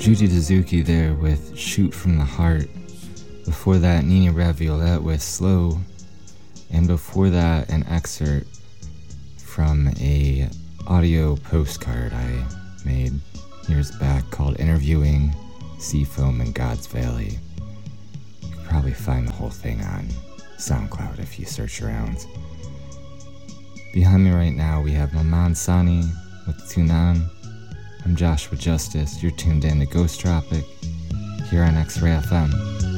Judy Suzuki there with Shoot From The Heart. Before that, Nina Raviolette with Slow. And before that, an excerpt from a audio postcard I made years back called Interviewing Seafoam in God's Valley. You could probably find the whole thing on SoundCloud if you search around. Behind me right now we have Maman Sani with Tunan. I'm Joshua Justice. You're tuned in to Ghost Tropic here on X-Ray FM.